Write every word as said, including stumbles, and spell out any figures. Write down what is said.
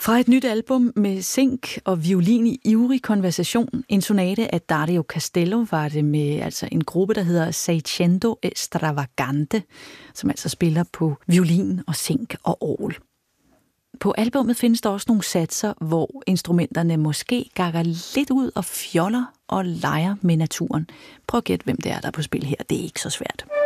Fra et nyt album med zink og violin i ivrig konversation, en sonate af Dario Castello, var det med altså en gruppe, der hedder Seicento Stravagante, som altså spiller på violin og zink og orgel. På albummet findes der også nogle satser, hvor instrumenterne måske gakker lidt ud og fjoller og leger med naturen. Prøv at gætte, hvem det er, der er på spil her. Det er ikke så svært.